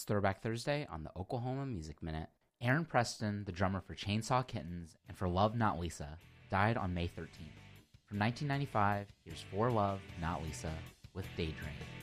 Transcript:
Throwback Thursday on the Oklahoma Music Minute. Aaron Preston, the drummer for Chainsaw Kittens and for Love Not Lisa, died on May 13th. From 1995, here's For Love Not Lisa with Daydream.